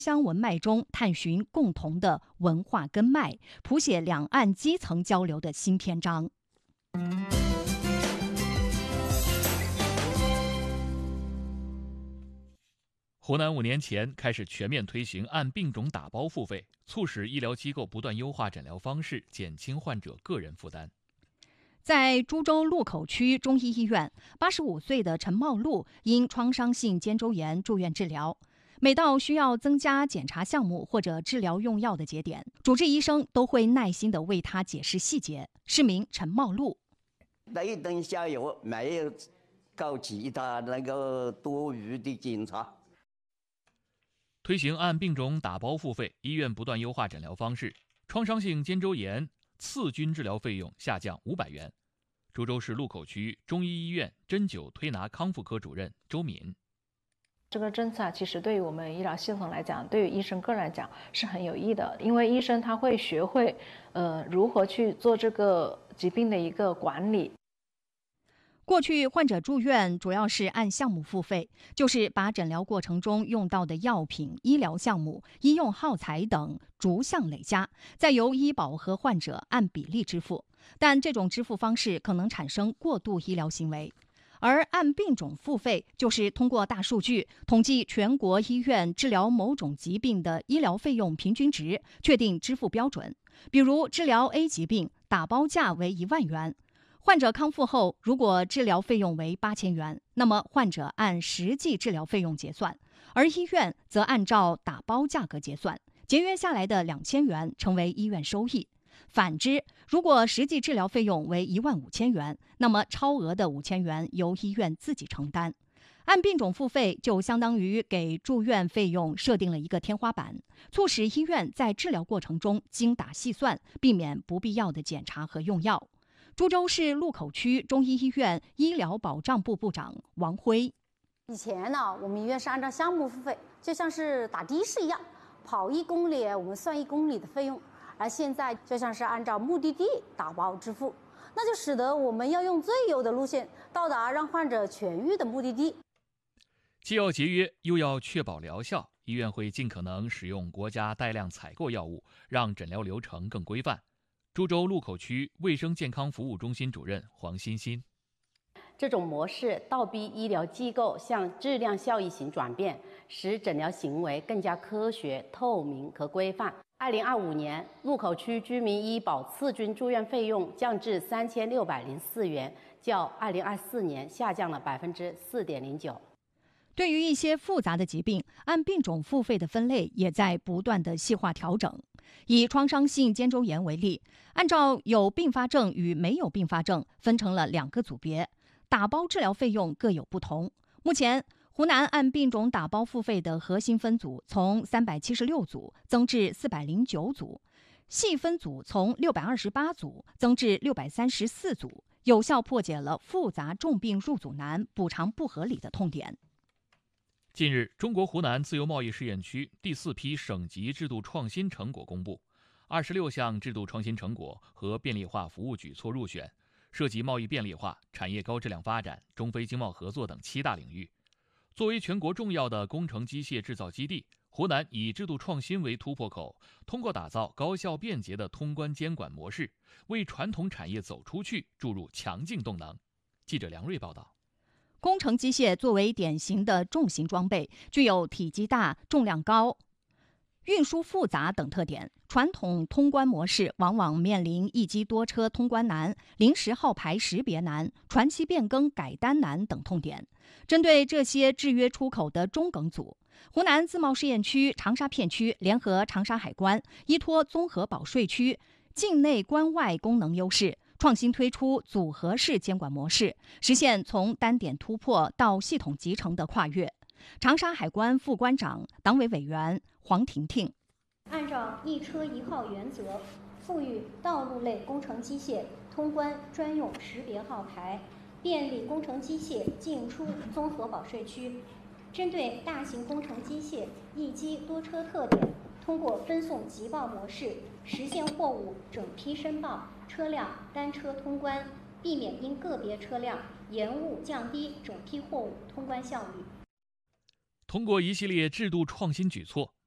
乡文脉中探寻共同的文化根脉，谱写两岸基层交流的新篇章。 湖南5年前开始全面推行按病种打包付费，促使医疗机构不断优化诊疗方式，减轻患者个人负担。 在株洲路口区中医医院，85岁的陈茂禄因创伤性肩周炎住院治疗。每到需要增加检查项目或者治疗用药的节点，主治医生都会耐心地为他解释细节。市民陈茂禄： 对症下药，没有搞其他那个多余的检查。 推行按病种打包付费，医院不断优化诊疗方式。创伤性肩周炎次菌治疗费用下降500元。株洲市路口区中医医院针灸推拿康复科主任周敏。 这个政策其实对于我们医疗系统来讲，对于医生个人来讲是很有益的，因为医生他会学会如何去做这个疾病的一个管理。 过去患者住院主要是按项目付费，就是把诊疗过程中用到的药品、医疗项目、医用耗材等逐项累加，再由医保和患者按比例支付。但这种支付方式可能产生过度医疗行为。而按病种付费，就是通过大数据统计全国医院治疗某种疾病的医疗费用平均值，确定支付标准。比如治疗 A 疾病，打包价为1万元。患者康复后，如果治疗费用为8000元，那么患者按实际治疗费用结算，而医院则按照打包价格结算，节约下来的2000元成为医院收益。反之，如果实际治疗费用为15000元，那么超额的5000元由医院自己承担。按病种付费就相当于给住院费用设定了一个天花板，促使医院在治疗过程中精打细算，避免不必要的检查和用药。株洲市路口区中医医院医疗保障部部长王辉： 以前呢，我们医院是按照项目付费，就像是打的士一样，跑1公里我们算1公里的费用。而现在就像是按照目的地打包支付，那就使得我们要用最优的路线到达让患者痊愈的目的地。 既要节约，又要确保疗效，医院会尽可能使用国家带量采购药物，让诊疗流程更规范。株洲路口区卫生健康服务中心主任黄欣欣： 这种模式倒逼医疗机构向质量效益型转变，使诊疗行为更加科学、透明和规范。2025年，路口区居民医保次菌住院费用降至3604元，较2024年下降了4.09%。 对于一些复杂的疾病，按病种付费的分类也在不断的细化调整。以创伤性肩周炎为例，按照有并发症与没有并发症分成了2个组别，打包治疗费用各有不同。目前，湖南按病种打包付费的核心分组从376组增至409组，细分组从628组增至634组，有效破解了复杂重病入组难、补偿不合理的痛点。 近日，中国湖南自由贸易试验区第4批省级制度创新成果公布，26项制度创新成果和便利化服务举措入选，涉及贸易便利化、产业高质量发展、中非经贸合作等7大领域。作为全国重要的工程机械制造基地，湖南以制度创新为突破口，通过打造高效便捷的通关监管模式，为传统产业走出去注入强劲动能。记者梁瑞报道。 工程机械作为典型的重型装备，具有体积大、重量高、运输复杂等特点。传统通关模式往往面临一机多车通关难、临时号牌识别难、传期变更改单难等痛点。针对这些制约出口的中梗阻，湖南自贸试验区长沙片区联合长沙海关，依托综合保税区境内关外功能优势，创新推出组合式监管模式，实现从单点突破到系统集成的跨越。长沙海关副关长、党委委员黄婷婷： 按照一车一号原则，赋予道路类工程机械通关专用识别号牌，便利工程机械进出综合保税区。针对大型工程机械一机多车特点，通过分送急报模式，实现货物整批申报、车辆单车通关，避免因个别车辆延误降低整批货物通关效率。 通过一系列制度创新举措，